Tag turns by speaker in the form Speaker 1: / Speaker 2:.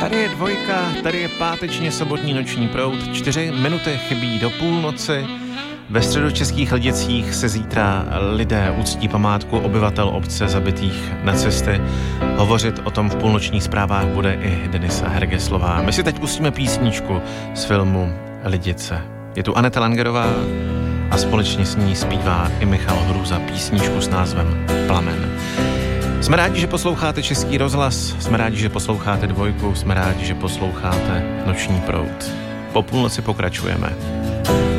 Speaker 1: Tady je dvojka, tady je pátečně sobotní noční proud, 4 minuty chybí do půlnoci. Ve středočeských Liděcích se zítra lidé uctí památku obyvatel obce zabitých nacisty. Hovořit o tom v půlnočních zprávách bude i Denisa Hergeslová. My si teď pustíme písničku z filmu Lidice. Je tu Aneta Langerová a společně s ní zpívá i Michal Hruza písničku s názvem Plamen. Jsme rádi, že posloucháte Český rozhlas, jsme rádi, že posloucháte dvojku, jsme rádi, že posloucháte Noční proud. Po půlnoci pokračujeme.